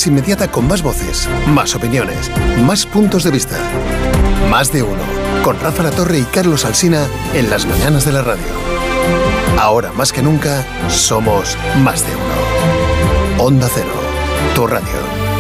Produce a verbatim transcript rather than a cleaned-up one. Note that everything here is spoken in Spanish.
más inmediata con más voces, más opiniones, más puntos de vista. Más de uno, con Rafa La Torre y Carlos Alsina en las mañanas de la radio. Ahora más que nunca, somos más de uno. Onda Cero, tu radio.